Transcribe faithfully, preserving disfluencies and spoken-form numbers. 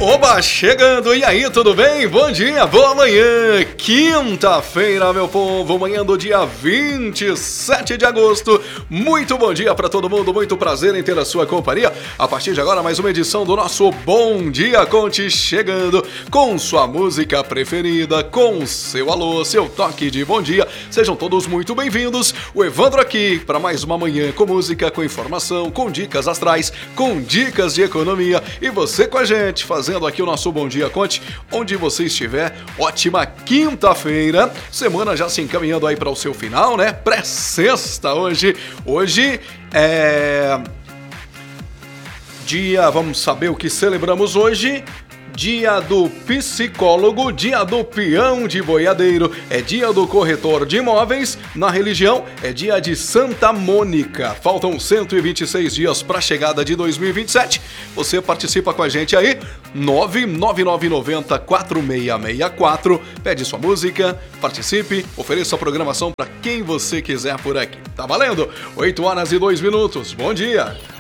Oba, chegando, e aí, tudo bem? Bom dia, boa manhã, quinta-feira, meu povo, manhã do dia vinte e sete de agosto, muito bom dia pra todo mundo, muito prazer em ter a sua companhia, a partir de agora mais uma edição do nosso Bom Dia Conte chegando, com sua música preferida, com seu alô, seu toque de bom dia, sejam todos muito bem-vindos, o Evandro aqui para mais uma manhã com música, com informação, com dicas astrais, com dicas de economia, e você com a gente, fazendo aqui o nosso Bom Dia Conte, onde você estiver, ótima quinta-feira, semana já se encaminhando aí para o seu final, né? Pré-sexta hoje, hoje é dia, vamos saber o que celebramos hoje, dia do psicólogo, dia do peão de boiadeiro, é dia do corretor de imóveis, na religião é dia de Santa Mônica. Faltam cento e vinte e seis dias para a chegada de dois mil e vinte e sete. Você participa com a gente aí, nove nove nove nove zero quatro seis seis quatro, pede sua música, participe, ofereça a programação para quem você quiser por aqui. Tá valendo? oito horas e dois minutos. Bom dia!